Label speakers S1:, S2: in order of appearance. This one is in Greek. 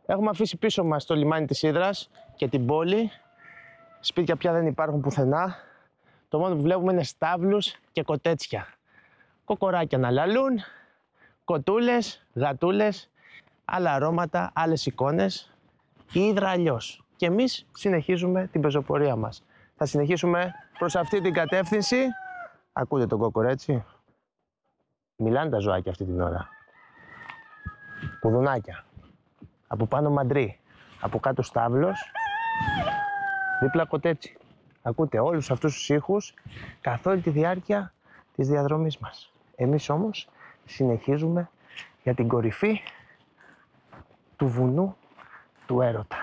S1: Έχουμε αφήσει πίσω μας το λιμάνι της Ύδρας και την πόλη. Σπίτια πια δεν υπάρχουν πουθενά. Το μόνο που βλέπουμε είναι στάβλους και κοτέτσια. Κοκοράκια να λαλούν, κοτούλες, γατούλες, άλλα αρώματα, άλλες εικόνες. Η Ύδρα αλλιώς. Και εμείς συνεχίζουμε την πεζοπορία μας. Θα συνεχίσουμε προς αυτή την κατεύθυνση. Ακούτε τον κοκορέτσι? Μιλάνε τα ζωάκια αυτή την ώρα. Κουδουνάκια. Από πάνω μαντρί. Από κάτω στάβλος. Δίπλα κοτέτσι. Ακούτε όλους αυτούς τους ήχους καθ' όλη τη διάρκεια της διαδρομής μας. Εμείς όμως συνεχίζουμε για την κορυφή του βουνού του έρωτα.